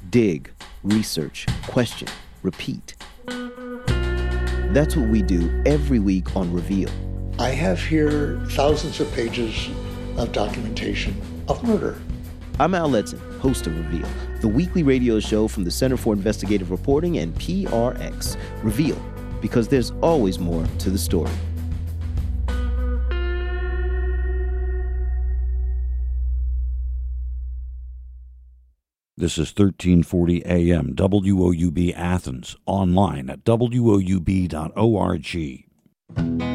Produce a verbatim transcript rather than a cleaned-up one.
Dig, research, question, repeat. That's what we do every week on Reveal. I have here thousands of pages of documentation of murder. I'm Al Letson, host of Reveal, the weekly radio show from the Center for Investigative Reporting and P R X. Reveal, because there's always more to the story. This is thirteen forty A M, W O U B Athens, online at W O U B dot org.